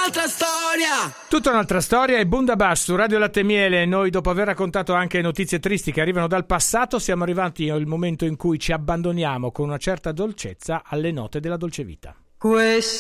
un'altra storia. Tutta un'altra storia e Bundabash su Radio Latte e Miele. Noi, dopo aver raccontato anche notizie tristi che arrivano dal passato, siamo arrivati al momento in cui ci abbandoniamo con una certa dolcezza alle note della dolce vita.